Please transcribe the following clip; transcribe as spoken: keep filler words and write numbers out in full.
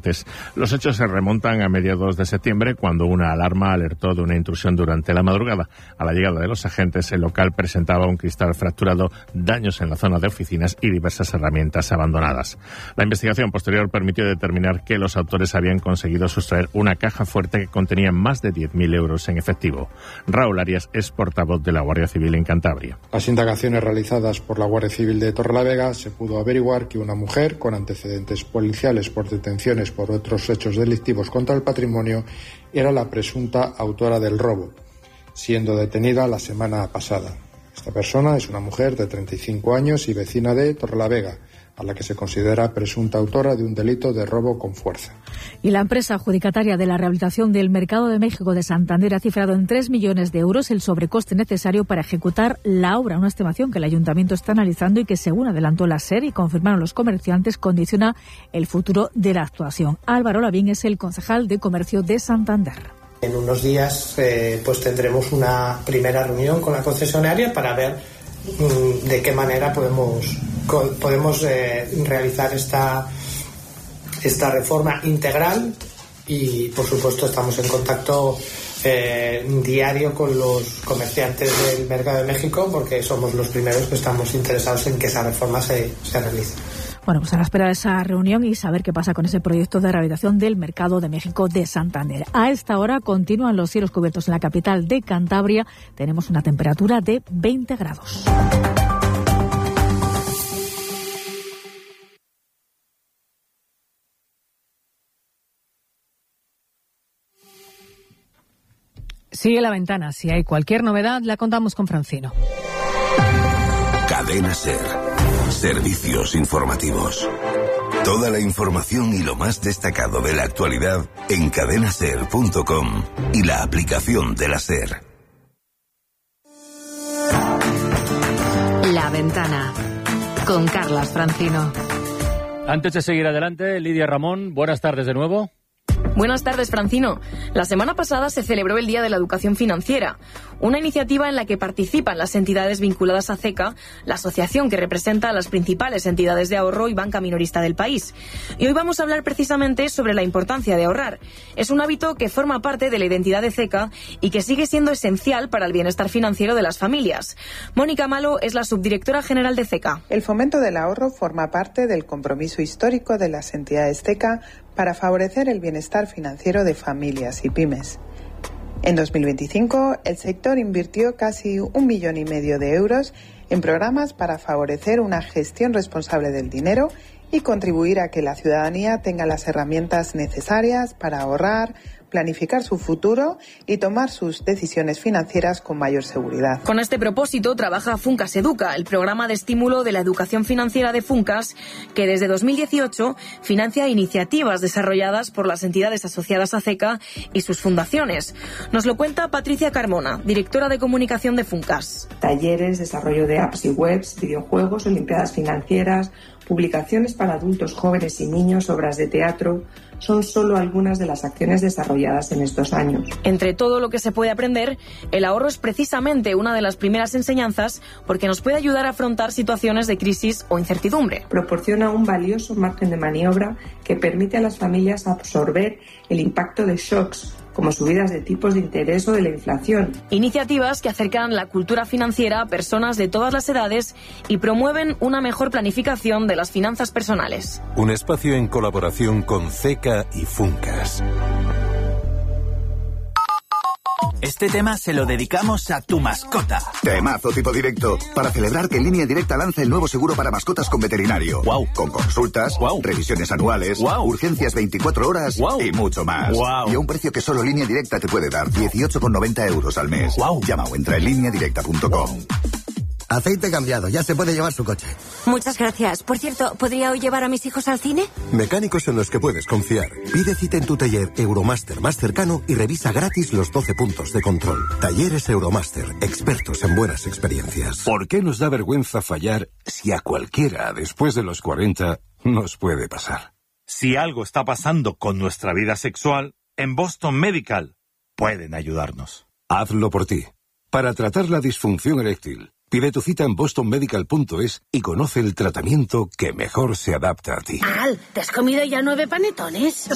comerciantes. Los hechos se remontan a mediados de septiembre, cuando una alarma alertó de una intrusión durante la madrugada. A la llegada de los agentes, el local presentaba un cristal fracturado, daños en la zona de oficinas y diversas herramientas abandonadas. La investigación posterior permitió determinar que los autores habían conseguido sustraer una caja fuerte que contenía más de diez mil euros en efectivo. Raúl Arias es portavoz de la Guardia Civil en Cantabria. Las indagaciones realizadas por la Guardia Civil de Torrelavega se pudo averiguar que una mujer con antecedentes policiales por detenciones por otros hechos delictivos contra el patrimonio era la presunta autora del robo, siendo detenida la semana pasada. Esta persona es una mujer de treinta y cinco años y vecina de Torrelavega, a la que se considera presunta autora de un delito de robo con fuerza. Y la empresa adjudicataria de la rehabilitación del Mercado de México de Santander ha cifrado en tres millones de euros el sobrecoste necesario para ejecutar la obra, una estimación que el ayuntamiento está analizando y que, según adelantó la SER y confirmaron los comerciantes, condiciona el futuro de la actuación. Álvaro Lavín es el concejal de Comercio de Santander. En unos días eh, pues tendremos una primera reunión con la concesionaria para ver mmm, de qué manera podemos, podemos eh, realizar esta, esta reforma integral y, por supuesto, estamos en contacto eh, diario con los comerciantes del Mercado de México, porque somos los primeros que estamos interesados en que esa reforma se, se realice. Bueno, pues a la espera de esa reunión y saber qué pasa con ese proyecto de rehabilitación del Mercado de México de Santander. A esta hora continúan los cielos cubiertos en la capital de Cantabria. Tenemos una temperatura de veinte grados. Sigue La Ventana. Si hay cualquier novedad, la contamos con Francino. Cadena SER. Servicios informativos. Toda la información y lo más destacado de la actualidad en cadena ser punto com y la aplicación de la SER. La Ventana con Carlas Francino. Antes de seguir adelante, Lidia Ramón, buenas tardes de nuevo. Buenas tardes, Francino. La semana pasada se celebró el Día de la Educación Financiera, una iniciativa en la que participan las entidades vinculadas a CECA, la asociación que representa a las principales entidades de ahorro y banca minorista del país. Y hoy vamos a hablar precisamente sobre la importancia de ahorrar. Es un hábito que forma parte de la identidad de CECA y que sigue siendo esencial para el bienestar financiero de las familias. Mónica Malo es la subdirectora general de CECA. El fomento del ahorro forma parte del compromiso histórico de las entidades CECA para favorecer el bienestar financiero de familias y pymes. En dos mil veinticinco, el sector invirtió casi un millón y medio de euros en programas para favorecer una gestión responsable del dinero y contribuir a que la ciudadanía tenga las herramientas necesarias para ahorrar, planificar su futuro y tomar sus decisiones financieras con mayor seguridad. Con este propósito trabaja Funcas Educa, el programa de estímulo de la educación financiera de Funcas, que desde dos mil dieciocho financia iniciativas desarrolladas por las entidades asociadas a CECA y sus fundaciones. Nos lo cuenta Patricia Carmona, directora de comunicación de Funcas. Talleres, desarrollo de apps y webs, videojuegos, olimpiadas financieras, publicaciones para adultos, jóvenes y niños, obras de teatro, son solo algunas de las acciones desarrolladas en estos años. Entre todo lo que se puede aprender, el ahorro es precisamente una de las primeras enseñanzas porque nos puede ayudar a afrontar situaciones de crisis o incertidumbre. Proporciona un valioso margen de maniobra que permite a las familias absorber el impacto de shocks, como subidas de tipos de interés o de la inflación. Iniciativas que acercan la cultura financiera a personas de todas las edades y promueven una mejor planificación de las finanzas personales. Un espacio en colaboración con CECA y Funcas. Este tema se lo dedicamos a tu mascota. Temazo tipo directo. Para celebrar que Línea Directa lanza el nuevo seguro para mascotas con veterinario. Wow. Con consultas, wow. revisiones anuales, wow. urgencias veinticuatro horas wow. y mucho más. Wow. Y a un precio que solo Línea Directa te puede dar, dieciocho con noventa euros al mes. Wow. Llama o entra en línea directa punto com. Wow. Aceite cambiado, ya se puede llevar su coche. Muchas gracias. Por cierto, ¿podría hoy llevar a mis hijos al cine? Mecánicos en los que puedes confiar. Pide cita en tu taller Euromaster más cercano y revisa gratis los doce puntos de control. Talleres Euromaster, expertos en buenas experiencias. ¿Por qué nos da vergüenza fallar si a cualquiera después de los cuarenta nos puede pasar? Si algo está pasando con nuestra vida sexual, en Boston Medical pueden ayudarnos. Hazlo por ti. Para tratar la disfunción eréctil, pide tu cita en boston medical punto es y conoce el tratamiento que mejor se adapta a ti. Al, ¿te has comido ya nueve panetones?